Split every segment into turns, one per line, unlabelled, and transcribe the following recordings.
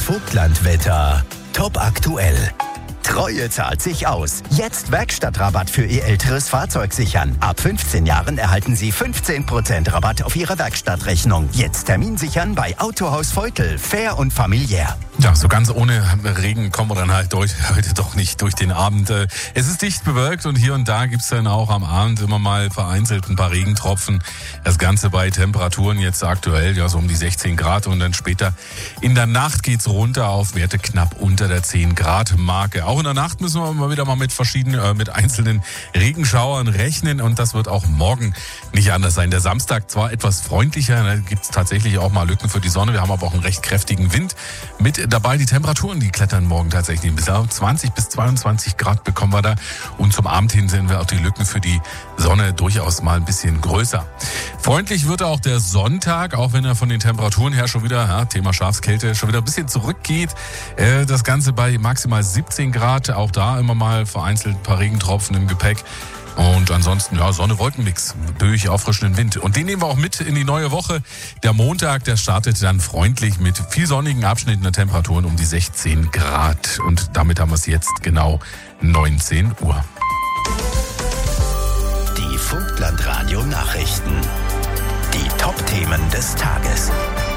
Vogtlandwetter. Top aktuell. Treue zahlt sich aus. Jetzt Werkstattrabatt für Ihr älteres Fahrzeug sichern. Ab 15 Jahren erhalten Sie 15% Rabatt auf Ihre Werkstattrechnung. Jetzt Termin sichern bei Autohaus Vogtl. Fair und familiär.
Ja, so ganz ohne Regen kommen wir dann halt heute doch nicht durch den Abend. Es ist dicht bewölkt und hier und da gibt's dann auch am Abend immer mal vereinzelt ein paar Regentropfen. Das Ganze bei Temperaturen jetzt aktuell ja so um die 16 Grad und dann später in der Nacht geht's runter auf Werte knapp unter der 10 Grad Marke. Auch in der Nacht müssen wir immer wieder mal mit einzelnen Regenschauern rechnen und das wird auch morgen nicht anders sein. Der Samstag zwar etwas freundlicher, da gibt's tatsächlich auch mal Lücken für die Sonne. Wir haben aber auch einen recht kräftigen Wind mit dabei. Die Temperaturen, die klettern morgen tatsächlich bis 20 bis 22 Grad bekommen wir da. Und zum Abend hin sehen wir auch die Lücken für die Sonne durchaus mal ein bisschen größer. Freundlich wird auch der Sonntag, auch wenn er von den Temperaturen her schon wieder, Thema Schafskälte, schon wieder ein bisschen zurückgeht. Das Ganze bei maximal 17 Grad. Auch da immer mal vereinzelt ein paar Regentropfen im Gepäck. Und ansonsten, Sonne, Wolkenmix, durch auffrischenden Wind. Und den nehmen wir auch mit in die neue Woche. Der Montag, der startet dann freundlich mit viel sonnigen Abschnitten der Temperaturen um die 16 Grad. Und damit haben wir es jetzt genau 19 Uhr.
Die Vogtlandradio-Nachrichten. Die Top-Themen des Tages.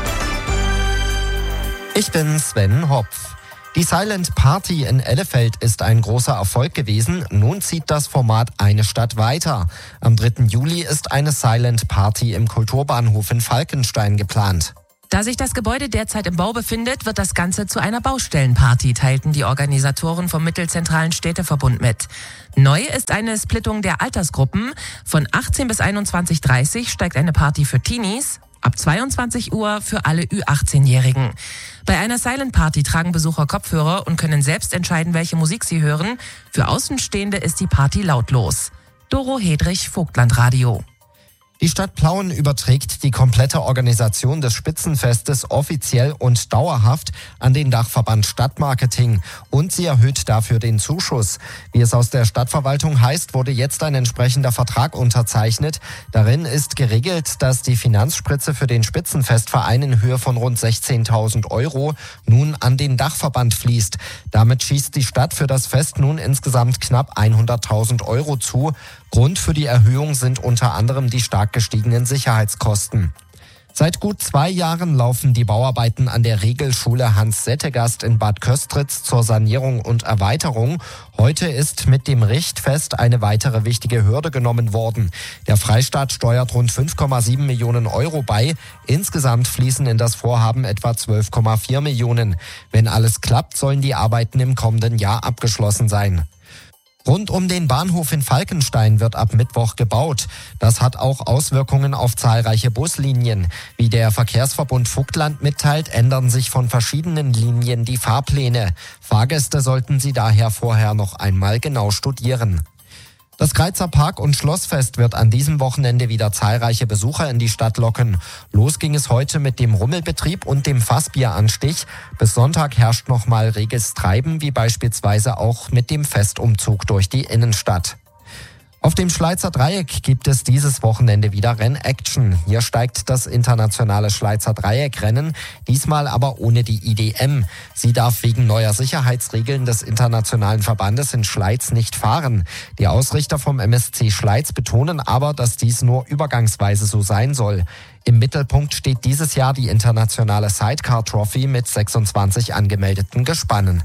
Ich bin Sven Hopf. Die Silent Party in Ellefeld ist ein großer Erfolg gewesen. Nun zieht das Format eine Stadt weiter. Am 3. Juli ist eine Silent Party im Kulturbahnhof in Falkenstein geplant.
Da sich das Gebäude derzeit im Bau befindet, wird das Ganze zu einer Baustellenparty, teilten die Organisatoren vom Mittelzentralen Städteverbund mit. Neu ist eine Splittung der Altersgruppen. Von 18 bis 21:30 steigt eine Party für Teenies, ab 22 Uhr für alle Ü18-Jährigen. Bei einer Silent Party tragen Besucher Kopfhörer und können selbst entscheiden, welche Musik sie hören. Für Außenstehende ist die Party lautlos. Doro Hedrich, Vogtlandradio.
Die Stadt Plauen überträgt die komplette Organisation des Spitzenfestes offiziell und dauerhaft an den Dachverband Stadtmarketing und sie erhöht dafür den Zuschuss. Wie es aus der Stadtverwaltung heißt, wurde jetzt ein entsprechender Vertrag unterzeichnet. Darin ist geregelt, dass die Finanzspritze für den Spitzenfestverein in Höhe von rund 16.000 Euro nun an den Dachverband fließt. Damit schießt die Stadt für das Fest nun insgesamt knapp 100.000 Euro zu. Grund für die Erhöhung sind unter anderem die stark gestiegenen Sicherheitskosten. Seit gut 2 Jahren laufen die Bauarbeiten an der Regelschule Hans Settegast in Bad Köstritz zur Sanierung und Erweiterung. Heute ist mit dem Richtfest eine weitere wichtige Hürde genommen worden. Der Freistaat steuert rund 5,7 Millionen Euro bei. Insgesamt fließen in das Vorhaben etwa 12,4 Millionen. Wenn alles klappt, sollen die Arbeiten im kommenden Jahr abgeschlossen sein. Rund um den Bahnhof in Falkenstein wird ab Mittwoch gebaut. Das hat auch Auswirkungen auf zahlreiche Buslinien. Wie der Verkehrsverbund Vogtland mitteilt, ändern sich von verschiedenen Linien die Fahrpläne. Fahrgäste sollten sie daher vorher noch einmal genau studieren. Das Greizer Park- und Schlossfest wird an diesem Wochenende wieder zahlreiche Besucher in die Stadt locken. Los ging es heute mit dem Rummelbetrieb und dem Fassbieranstich. Bis Sonntag herrscht nochmal reges Treiben, wie beispielsweise auch mit dem Festumzug durch die Innenstadt. Auf dem Schleizer Dreieck gibt es dieses Wochenende wieder Rennaction. Hier steigt das internationale Schleizer Dreieckrennen, diesmal aber ohne die IDM. Sie darf wegen neuer Sicherheitsregeln des internationalen Verbandes in Schleiz nicht fahren. Die Ausrichter vom MSC Schleiz betonen aber, dass dies nur übergangsweise so sein soll. Im Mittelpunkt steht dieses Jahr die internationale Sidecar Trophy mit 26 angemeldeten Gespannen.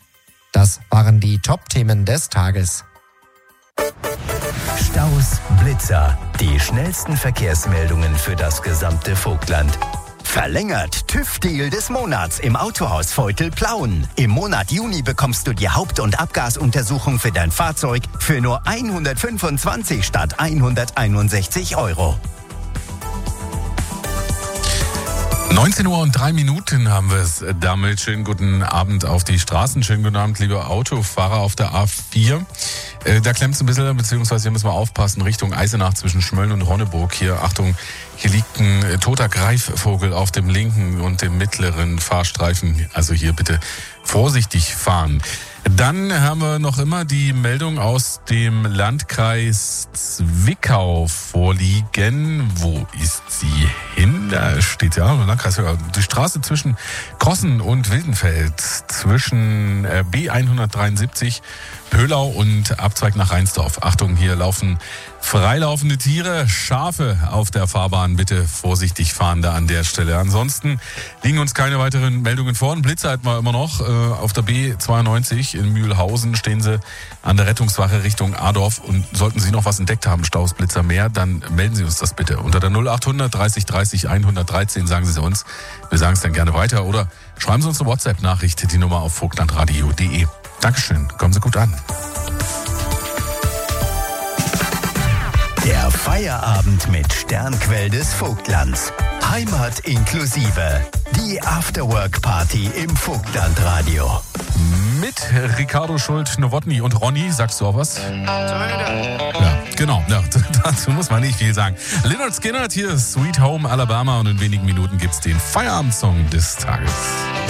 Das waren die Top-Themen des Tages.
Staus, Blitzer, die schnellsten Verkehrsmeldungen für das gesamte Vogtland. Verlängert TÜV-Deal des Monats im Autohaus Vogtl Plauen. Im Monat Juni bekommst du die Haupt- und Abgasuntersuchung für dein Fahrzeug für nur 125 statt 161 Euro.
19 Uhr und 3 Minuten haben wir es damit. Schönen guten Abend auf die Straßen. Schönen guten Abend, liebe Autofahrer auf der A4. Da klemmt es ein bisschen, beziehungsweise hier müssen wir aufpassen, Richtung Eisenach zwischen Schmölln und Honneburg. Hier, Achtung, hier liegt ein toter Greifvogel auf dem linken und dem mittleren Fahrstreifen. Also hier bitte vorsichtig fahren. Dann haben wir noch immer die Meldung aus dem Landkreis Zwickau vorliegen. Wo ist sie hin? Da steht ja Landkreis Zwickau. Die Straße zwischen Krossen und Wildenfeld, zwischen B173, Pöhlau und Abzweig nach Rheinsdorf. Achtung, hier laufen freilaufende Tiere, Schafe auf der Fahrbahn. Bitte vorsichtig fahren da an der Stelle. Ansonsten liegen uns keine weiteren Meldungen vor. Ein Blitzer hatten wir immer noch. Auf der B92 in Mühlhausen stehen sie an der Rettungswache Richtung Adorf. Und sollten Sie noch was entdeckt haben, Staus, Blitzer mehr, dann melden Sie uns das bitte. Unter der 0800 30 30 113 sagen Sie es uns. Wir sagen es dann gerne weiter. Oder schreiben Sie uns eine WhatsApp-Nachricht, die Nummer auf vogtlandradio.de. Dankeschön, kommen Sie gut an.
Der Feierabend mit Sternquell des Vogtlands. Heimat inklusive. Die Afterwork-Party im Vogtlandradio.
Mit Ricardo Schult-Nowotny und Ronny, sagst du auch was? Ja, genau. Ja, dazu muss man nicht viel sagen. Lynyrd Skynyrd hier, Sweet Home Alabama, und in wenigen Minuten gibt's den Feierabendsong des Tages.